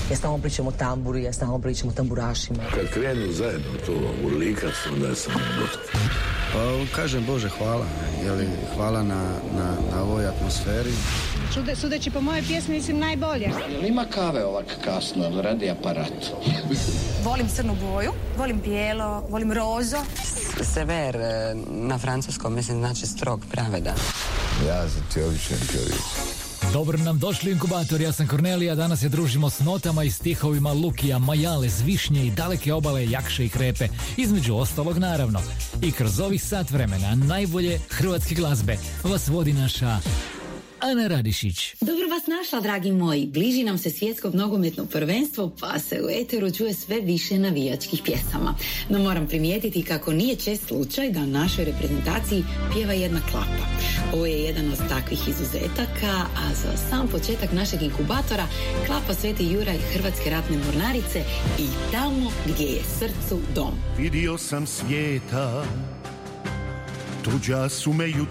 Ja stalno pričam o tamburi, ja stalno pričam o tamburašima. Kad krenu zajedno to urlikat, onda sam gotov. Pa kažem Bože hvala, hvala na ovoj atmosferi. Sudeći po moje pjesmi mislim najbolje. Jel ima kave ovak kasno, radi aparat? Volim crnu boju, volim bijelo, volim rozo. Sever na francuskom mislim znači strog, pravedan. Ja sam ti običan čovjek. Dobro nam došli inkubator, ja sam Kornelija, danas se družimo s notama i stihovima Lukija, Majale, Zvišnje i Daleke obale, Jakše i Krepe, između ostalog naravno. I kroz ovih sat vremena najbolje hrvatske glazbe vas vodi naša Ana Radišić. Dobro vas našla, dragi moji. Bliži nam se svjetsko nogometno prvenstvo, pa se u eteru čuje sve više navijačkih pjesama. No moram primijetiti kako nije čest slučaj da našoj reprezentaciji pjeva jedna klapa. Ovo je jedan od takvih izuzetaka, a za sam početak našeg inkubatora klapa Sveti Juraj Hrvatske ratne mornarice i Tamo gdje je srcu dom. Vidio sam svijeta, tuđa su me